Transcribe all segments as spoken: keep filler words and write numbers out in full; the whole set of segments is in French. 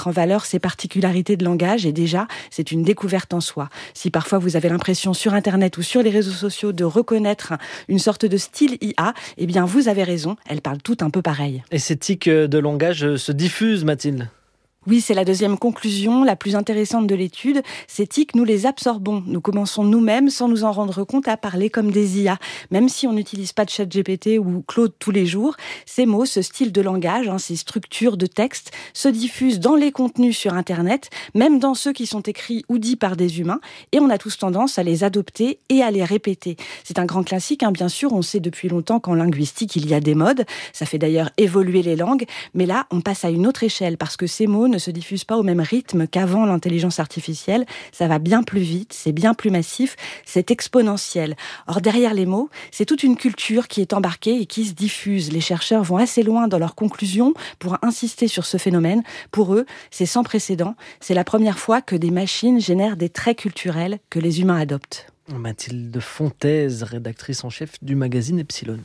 mettre en valeur ses particularités de langage et déjà, c'est une découverte en soi. Si parfois vous avez l'impression sur Internet ou sur les réseaux sociaux de reconnaître une sorte de style I A, eh bien vous avez raison, elles parlent toutes un peu pareil. Et ces tics de langage se diffusent, Mathilde ? Oui, c'est la deuxième conclusion, la plus intéressante de l'étude. Ces tics, nous les absorbons. Nous commençons nous-mêmes, sans nous en rendre compte, à parler comme des I A. Même si on n'utilise pas de ChatGPT ou Claude tous les jours, ces mots, ce style de langage, hein, ces structures de texte, se diffusent dans les contenus sur Internet, même dans ceux qui sont écrits ou dits par des humains, et on a tous tendance à les adopter et à les répéter. C'est un grand classique, hein, bien sûr. On sait depuis longtemps qu'en linguistique, il y a des modes. Ça fait d'ailleurs évoluer les langues. Mais là, on passe à une autre échelle, parce que ces mots ne se diffuse pas au même rythme qu'avant l'intelligence artificielle. Ça va bien plus vite, c'est bien plus massif, c'est exponentiel. Or, derrière les mots, c'est toute une culture qui est embarquée et qui se diffuse. Les chercheurs vont assez loin dans leurs conclusions pour insister sur ce phénomène. Pour eux, c'est sans précédent. C'est la première fois que des machines génèrent des traits culturels que les humains adoptent. Mathilde Fontaise, rédactrice en chef du magazine Epsilon.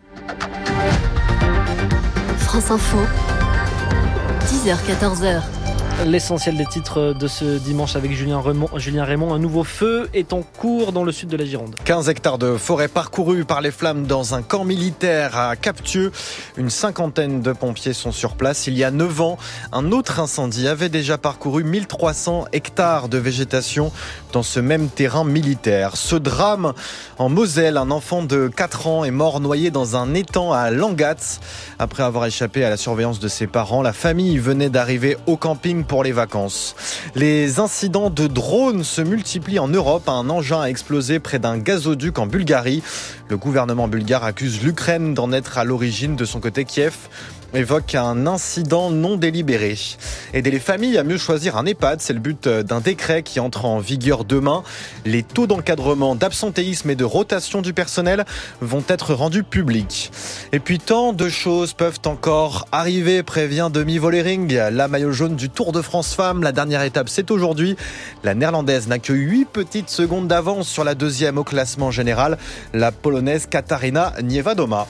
France Info. dix heures quatorze heures. L'essentiel des titres de ce dimanche avec Julien Raymond. Julien Raymond, un nouveau feu est en cours dans le sud de la Gironde. quinze hectares de forêt parcourus par les flammes dans un camp militaire à Captieux. Une cinquantaine de pompiers sont sur place. Il y a neuf ans, un autre incendie avait déjà parcouru mille trois cents hectares de végétation dans ce même terrain militaire. Ce drame en Moselle, un enfant de quatre ans est mort noyé dans un étang à Langatz. Après avoir échappé à la surveillance de ses parents, la famille venait d'arriver au camping pour les vacances. Les incidents de drones se multiplient en Europe. Un engin a explosé près d'un gazoduc en Bulgarie. Le gouvernement bulgare accuse l'Ukraine d'en être à l'origine. De son côté, Kiev évoque un incident non délibéré. Aider les familles à mieux choisir un EHPAD, c'est le but d'un décret qui entre en vigueur demain. Les taux d'encadrement, d'absentéisme et de rotation du personnel vont être rendus publics. Et puis tant de choses peuvent encore arriver, prévient Demi Vollering, la maillot jaune du Tour de France Femmes. La dernière étape, c'est aujourd'hui. La néerlandaise n'a que huit petites secondes d'avance sur la deuxième au classement général, la polonaise Katarzyna Niewiadoma.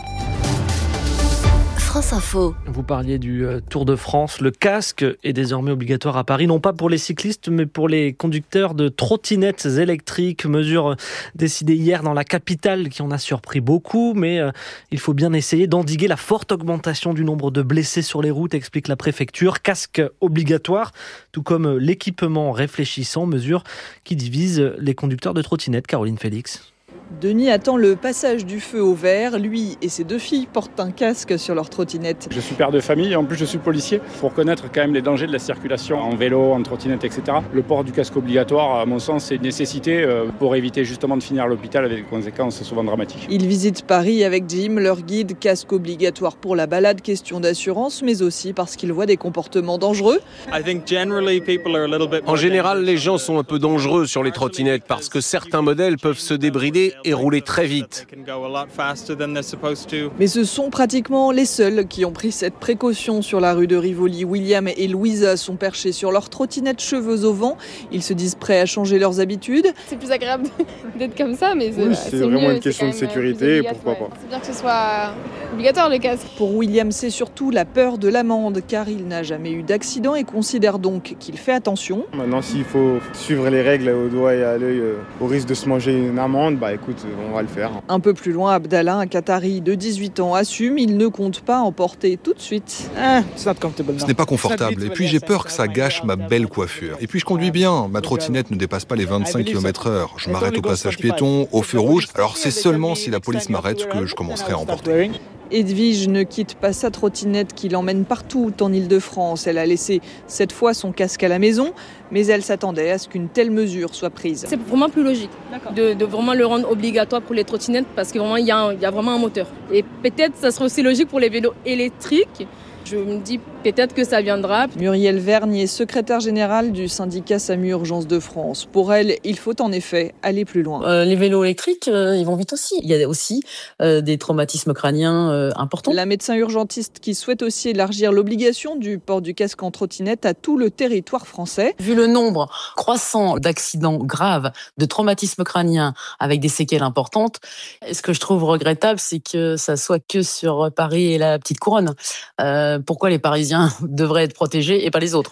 France Info. Vous parliez du Tour de France. Le casque est désormais obligatoire à Paris, non pas pour les cyclistes, mais pour les conducteurs de trottinettes électriques. Mesure décidée hier dans la capitale qui en a surpris beaucoup, mais euh, il faut bien essayer d'endiguer la forte augmentation du nombre de blessés sur les routes, explique la préfecture. Casque obligatoire, tout comme l'équipement réfléchissant, mesure qui divise les conducteurs de trottinettes. Caroline Félix. Denis attend le passage du feu au vert. Lui et ses deux filles portent un casque sur leur trottinette. Je suis père de famille et en plus je suis policier. Pour connaître quand même les dangers de la circulation en vélo, en trottinette, et cetera. Le port du casque obligatoire, à mon sens, c'est une nécessité pour éviter justement de finir à l'hôpital avec des conséquences souvent dramatiques. Ils visitent Paris avec Jim, leur guide. Casque obligatoire pour la balade, question d'assurance, mais aussi parce qu'ils voient des comportements dangereux. En général, les gens sont un peu dangereux sur les trottinettes parce que certains modèles peuvent se débrider et rouler très vite. Mais ce sont pratiquement les seuls qui ont pris cette précaution sur la rue de Rivoli. William et Louisa sont perchés sur leurs trottinettes, cheveux au vent. Ils se disent prêts à changer leurs habitudes. C'est plus agréable d'être comme ça, mais oui, c'est, c'est c'est vraiment mieux, une question de sécurité, pourquoi pas. C'est bien que ce soit obligatoire le casque. Pour William, c'est surtout la peur de l'amende, car il n'a jamais eu d'accident et considère donc qu'il fait attention. Maintenant, s'il faut suivre les règles au doigt et à l'œil, euh, au risque de se manger une amende, bah écoute, on va le faire. Un peu plus loin, Abdallah, un Qatari de dix-huit ans, assume, il ne compte pas en porter tout de suite. Ce n'est pas confortable et puis j'ai peur que ça gâche ma belle coiffure. Et puis je conduis bien, ma trottinette ne dépasse pas les vingt-cinq kilomètres heure. Je m'arrête au passage piéton, au feu rouge, alors c'est seulement si la police m'arrête que je commencerai à en porter. Edwige ne quitte pas sa trottinette qui l'emmène partout en Ile-de-France. Elle a laissé cette fois son casque à la maison, mais elle s'attendait à ce qu'une telle mesure soit prise. C'est vraiment plus logique de, de vraiment le rendre obligatoire pour les trottinettes parce qu'il y, y a vraiment un moteur. Et peut-être ça serait aussi logique pour les vélos électriques. Je me dis peut-être que ça viendra. Muriel Vergne est secrétaire générale du syndicat SAMU Urgence de France. Pour elle, il faut en effet aller plus loin. Euh, les vélos électriques, euh, ils vont vite aussi. Il y a aussi euh, des traumatismes crâniens euh, importants. La médecin urgentiste qui souhaite aussi élargir l'obligation du port du casque en trottinette à tout le territoire français. Vu le nombre croissant d'accidents graves, de traumatismes crâniens avec des séquelles importantes, ce que je trouve regrettable, c'est que ça soit que sur Paris et la petite couronne. Euh, Pourquoi les Parisiens devraient être protégés et pas les autres?